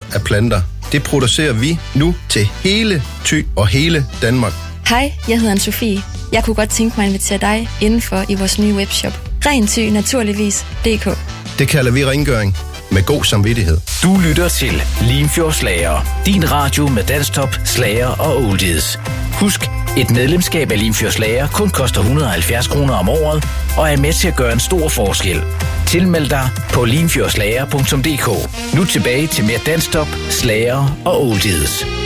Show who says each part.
Speaker 1: af planter. Det producerer vi nu til hele Thy og hele Danmark.
Speaker 2: Hej, jeg hedder Anne-Sophie. Jeg kunne godt tænke mig at invitere dig indenfor i vores nye webshop. Renthy-naturligvis.dk.
Speaker 1: Det kalder vi rengøring med god samvittighed.
Speaker 3: Du lytter til Limfjords Slager. Din radio med dansktop, slager og oldies. Husk, et medlemskab af Limfjords Slager kun koster 170 kroner om året og er med til at gøre en stor forskel. Tilmeld dig på limfjordslager.dk. Nu tilbage til mere dansktop, slager og oldies.